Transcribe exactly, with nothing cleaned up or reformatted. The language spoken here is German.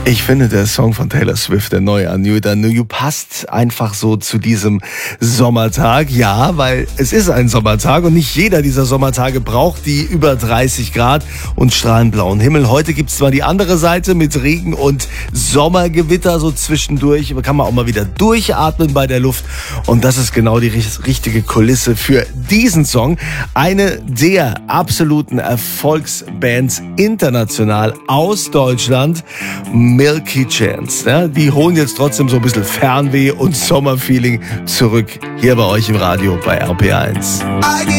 Ich finde, der Song von Taylor Swift, der neue I Knew It, I Knew You, passt einfach so zu diesem Sommertag. Ja, weil es ist ein Sommertag und nicht jeder dieser Sommertage braucht die über dreißig Grad und strahlend blauen Himmel. Heute gibt's zwar die andere Seite mit Regen und Sommergewitter so zwischendurch, aber kann man auch mal wieder durchatmen bei der Luft. Und das ist genau die richtige Kulisse für diesen Song. Eine der absoluten Erfolgsbands international aus Deutschland, Milky Chance. Ja, die holen jetzt trotzdem so ein bisschen Fernweh und Sommerfeeling zurück hier bei euch im Radio bei R P R eins.